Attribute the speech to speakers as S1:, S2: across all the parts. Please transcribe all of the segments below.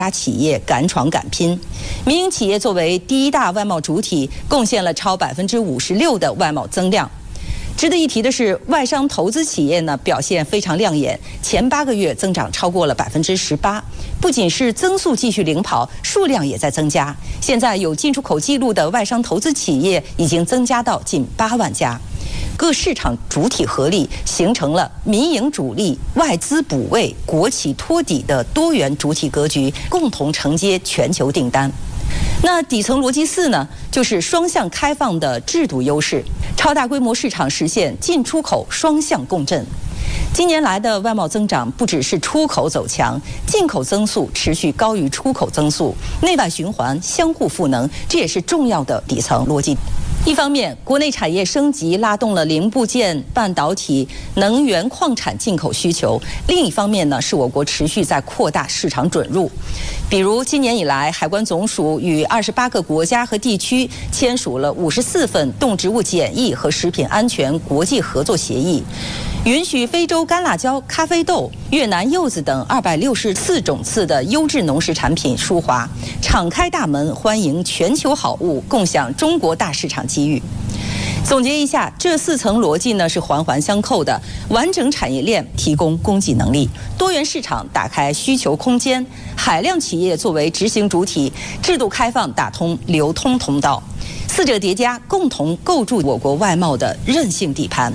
S1: 企业敢闯敢拼。民营企业作为第一大外贸主体，贡献了超56%的外贸增量。值得一提的是，外商投资企业呢表现非常亮眼，前8个月增长超过了18%。不仅是增速继续领跑，数量也在增加。现在有进出口记录的外商投资企业已经增加到近8万家。各市场主体合力，形成了民营主力、外资补位、国企托底的多元主体格局，共同承接全球订单。那底层逻辑4呢，就是双向开放的制度优势，超大规模市场实现进出口双向共振。今年来的外贸增长不只是出口走强，进口增速持续高于出口增速，内外循环相互赋能，这也是重要的底层逻辑。一方面，国内产业升级拉动了零部件、半导体、能源、矿产进口需求；另一方面呢，是我国持续在扩大市场准入。比如，今年以来，海关总署与28个国家和地区签署了54份动植物检疫和食品安全国际合作协议，允许非洲干辣椒、咖啡豆、越南柚子等264种次的优质农食产品输华，敞开大门欢迎全球好物，共享中国大市场机遇。总结一下，这4层逻辑呢是环环相扣的，完整产业链提供供给能力，多元市场打开需求空间，海量企业作为执行主体，制度开放打通流通通道，4者叠加，共同构筑我国外贸的韧性底盘。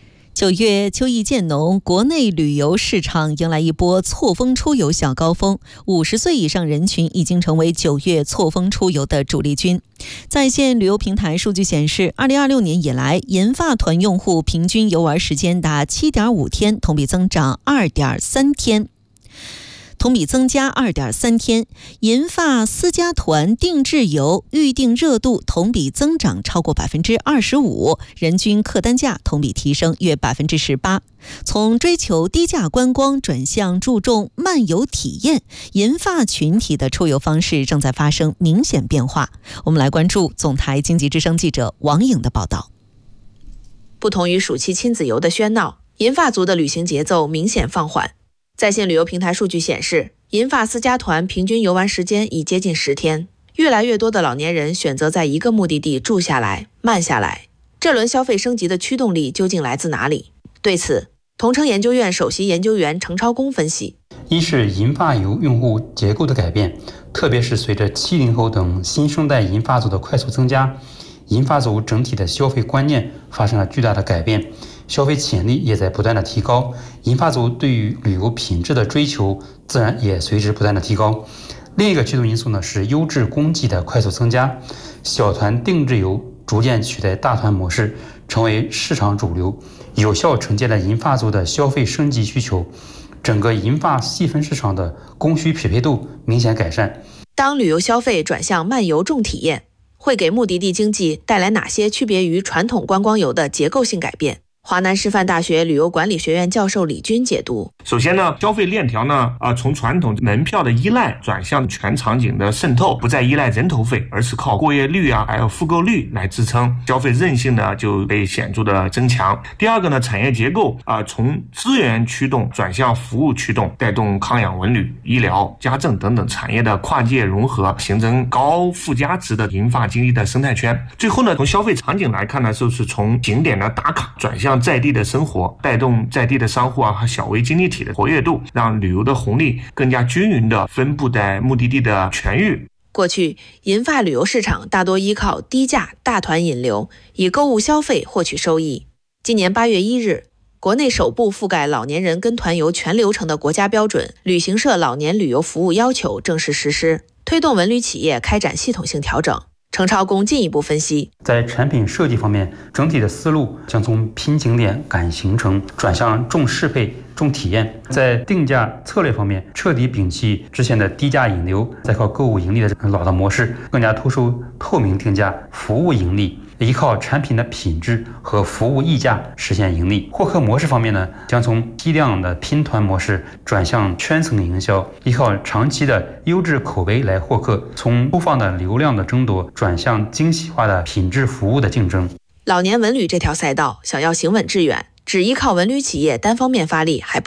S2: 9月秋意渐浓，国内旅游市场迎来一波错峰出游小高峰，50岁以上人群已经成为9月错峰出游的主力军。在线旅游平台数据显示，2026年以来，银发团用户平均游玩时间达 7.5 天，同比增长 2.3 天。同比增加 2.3 天，银发私家团定制游预订热度同比增长超过 25%， 人均客单价同比提升约 18%。 从追求低价观光转向注重漫游体验，银发群体的出游方式正在发生明显变化。我们来关注总台经济之声记者王颖的报道。
S3: 不同于暑期亲子游的喧闹，银发族的旅行节奏明显放缓。在线旅游平台数据显示，银发私家团平均游玩时间已接近10天，越来越多的老年人选择在一个目的地住下来、慢下来。这轮消费升级的驱动力究竟来自哪里？对此，同城研究院首席研究员程超公分析：
S4: 一是银发游用户结构的改变，特别是随着70后等新生代银发族的快速增加，银发族整体的消费观念发生了巨大的改变，消费潜力也在不断的提高，银发族对于旅游品质的追求自然也随之不断的提高。另一个驱动因素呢是优质供给的快速增加，小团定制游逐渐取代大团模式，成为市场主流，有效承接了银发族的消费升级需求，整个银发细分市场的供需匹配度明显改善。
S3: 当旅游消费转向漫游重体验，会给目的地经济带来哪些区别于传统观光游的结构性改变？华南师范大学旅游管理学院教授李军解读：
S5: 首先呢，消费链条呢，从传统门票的依赖转向全场景的渗透，不再依赖人头费，而是靠过夜率还有复购率来支撑，消费韧性呢就被显著的增强。第二个呢，产业结构从资源驱动转向服务驱动，带动康养文旅、医疗、家政等等产业的跨界融合，形成高附加值的银发经济的生态圈。最后呢，从消费场景来看呢，就是从景点的打卡转向在地的生活，带动在地的商户和小微经济体的活跃度，让旅游的红利更加均匀地分布在目的地的全域。
S3: 过去，银发旅游市场大多依靠低价大团引流，以购物消费获取收益。今年8月1日，国内首部覆盖老年人跟团游全流程的国家标准《旅行社老年旅游服务要求》正式实施，推动文旅企业开展系统性调整。程超公进一步分析，
S4: 在产品设计方面，整体的思路将从拼景点赶行程转向重适配重体验。在定价策略方面，彻底摒弃之前的低价引流再靠购物盈利的老的模式，更加突出透明定价、服务盈利，依靠产品的品质和服务溢价实现盈利。获客模式方面呢，将从批量的拼团模式转向圈层营销，依靠长期的优质口碑来获客，从粗放的流量的争夺转向精细化的品质服务的竞争。
S3: 老年文旅这条赛道想要行稳致远，只依靠文旅企业单方面发力还不够，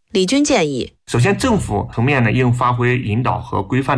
S3: 李军建议，
S5: 首先政府层面呢应发挥引导和规范